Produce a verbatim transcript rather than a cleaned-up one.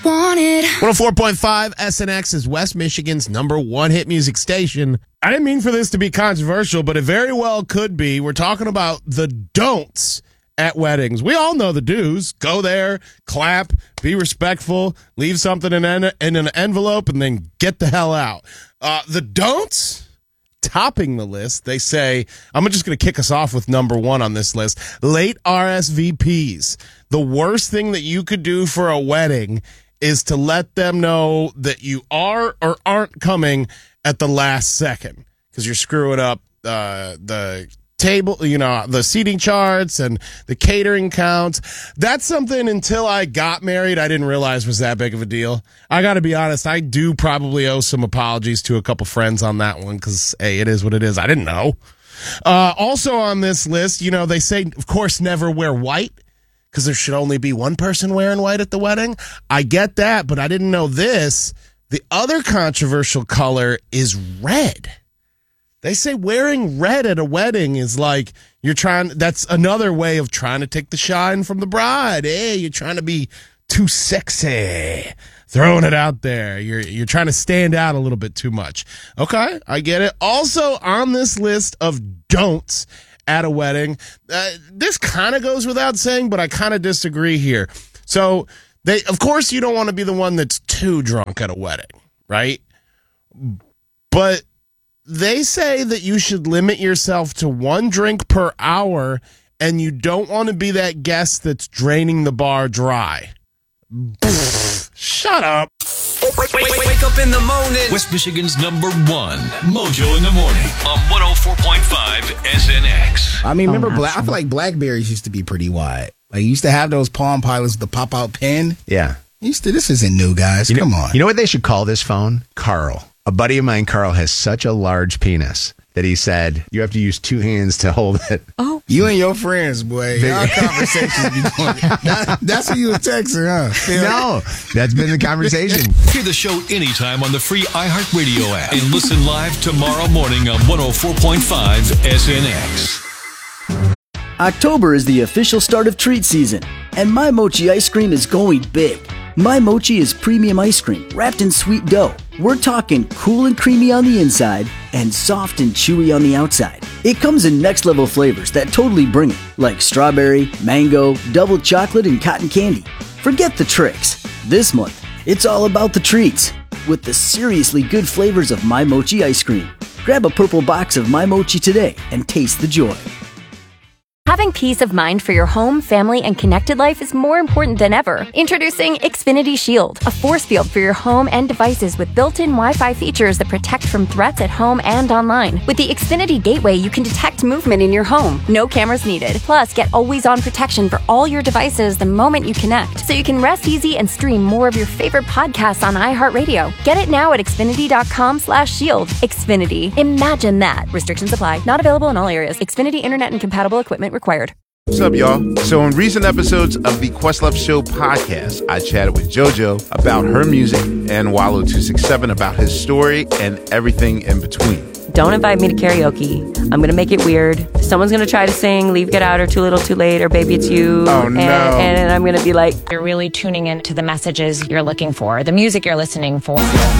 Wanted. one oh four point five S N X is West Michigan's number one hit music station. I didn't mean for this to be controversial, but it very well could be. We're talking about the don'ts at weddings. We all know the do's. Go there, clap, be respectful, leave something in an, in an envelope, and then get the hell out. Uh, the don'ts, topping the list, they say, I'm just going to kick us off with number one on this list, late R S V Ps. The worst thing that you could do for a wedding is to let them know that you are or aren't coming at the last second, because you're screwing up uh, the table, you know, the seating charts and the catering counts. That's something until I got married, I didn't realize was that big of a deal. I got to be honest, I do probably owe some apologies to a couple friends on that one, because, hey, it is what it is. I didn't know. Uh, also on this list, you know, they say, of course, never wear white, because there should only be one person wearing white at the wedding. I get that, but I didn't know this. The other controversial color is red. They say wearing red at a wedding is like you're trying, that's another way of trying to take the shine from the bride. Hey, you're trying to be too sexy. Throwing it out there. You're you're trying to stand out a little bit too much. Okay, I get it. Also on this list of don'ts at a wedding, uh, this kind of goes without saying, but I kind of disagree here. So they, of course, you don't want to be the one that's too drunk at a wedding, right? But they say that you should limit yourself to one drink per hour, and you don't want to be that guest that's draining the bar dry. Shut up. Wake, wake, wake, wake up in the morning. West Michigan's number one, Mojo in the Morning on one oh four point five S N X. I mean, remember, Black, I feel like Blackberries used to be pretty wide. Like, you used to have those Palm Pilots with the pop-out pen. Yeah. Used to, this isn't new, guys. You know, Come on. You know what they should call this phone? Carl. A buddy of mine, Carl, has such a large penis that he said you have to use two hands to hold it. Oh, you and your friends, boy. Y'all conversations be going. That, that's who you were texting, huh? Phil? No, that's been the conversation. Hear the show anytime on the free iHeartRadio app and listen live tomorrow morning on one oh four point five S N X. October is the official start of treat season, and My Mochi ice cream is going big. My Mochi is premium ice cream wrapped in sweet dough. We're talking cool and creamy on the inside and soft and chewy on the outside. It comes in next level flavors that totally bring it, like strawberry, mango, double chocolate, and cotton candy. Forget the tricks. This month, it's all about the treats with the seriously good flavors of My Mochi ice cream. Grab a purple box of My Mochi today and taste the joy. Having peace of mind for your home, family, and connected life is more important than ever. Introducing Xfinity Shield, a force field for your home and devices with built-in Wi-Fi features that protect from threats at home and online. With the Xfinity Gateway, you can detect movement in your home. No cameras needed. Plus, get always-on protection for all your devices the moment you connect, so you can rest easy and stream more of your favorite podcasts on iHeartRadio. Get it now at Xfinity.com slash shield. Xfinity. Imagine that. Restrictions apply. Not available in all areas. Xfinity Internet and compatible equipment required. What's up, y'all? So in recent episodes of the Questlove Show podcast, I chatted with JoJo about her music and Wallow two six seven about his story and everything in between. Don't invite me to karaoke. I'm going to make it weird. Someone's going to try to sing Leave, Get Out, or Too Little, Too Late, or Baby It's You. Oh, no. And, and I'm going to be like, you're really tuning into the messages you're looking for, the music you're listening for.